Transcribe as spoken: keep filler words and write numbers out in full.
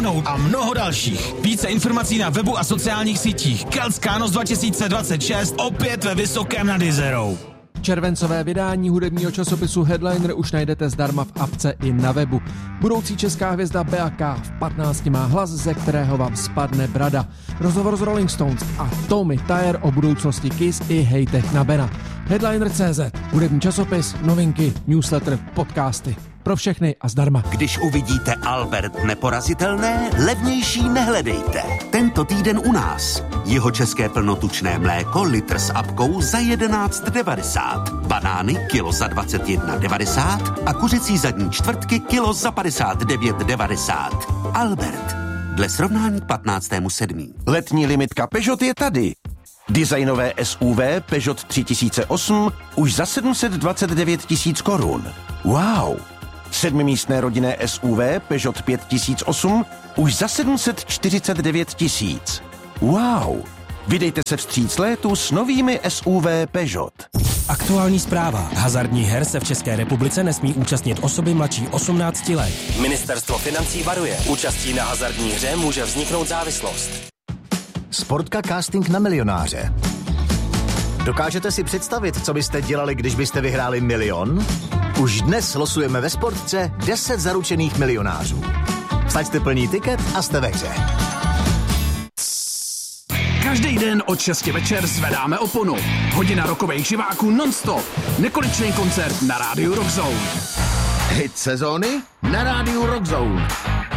Keynote a mnoho dalších. Více informací na webu a sociálních sítích. Keltskános dva tisíce dvacet šest opět ve Vysokém nad Jizerou. Červencové vydání hudebního časopisu Headliner už najdete zdarma v apce i na webu. Budoucí česká hvězda Bea K v patnácti má hlas, ze kterého vám spadne brada. Rozhovor z Rolling Stones a Tommy Thayer o budoucnosti Kiss i hejtech na Bena. Headliner tečka cé zet, hudební časopis, novinky, newsletter, podcasty. Pro všechny a zdarma. Když uvidíte Albert neporazitelné, levnější nehledejte. Tento týden u nás. Jeho české plnotučné mléko litr s apkou za jedenáct devadesát. Banány kilo za dvacet jedna devadesát a kuřecí zadní čtvrtky kilo za padesát devět devadesát. Albert. Dle srovnání k patnáctému sedmý Letní limitka Peugeot je tady. Designové S U V Peugeot tři tisíce osm už za sedm set dvacet devět tisíc korun. Wow! Sedmimístné rodinné S U V Peugeot pět tisíc osm už za sedm set čtyřicet devět tisíc. Wow! Vydejte se vstříc létu s novými S U V Peugeot. Aktuální zpráva. Hazardních her se v České republice nesmí účastnit osoby mladší osmnácti let. Ministerstvo financí varuje. Účastí na hazardní hře může vzniknout závislost. Sportka casting na milionáře. Dokážete si představit, co byste dělali, když byste vyhráli milion? Už dnes losujeme ve Sportce deset zaručených milionářů. Vsaďte plný tiket a jste ve hře. Každý den od šesti večer zvedáme oponu. Hodina rokových živáků non-stop. Nekonečný koncert na rádiu Rock Zone. Hit sezóny na rádiu Rock Zone.